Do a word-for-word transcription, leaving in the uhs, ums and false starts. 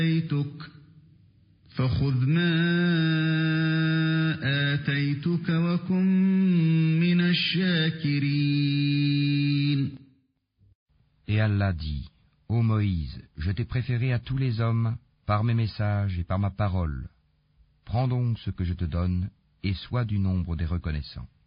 آتيتك فخذ ما آتيتك وكن من الشاكرين. Et Allah dit, ô Moïse, je t'ai préféré à tous les hommes par mes messages et par ma parole. Prends donc ce que je te donne et sois du nombre des reconnaissants.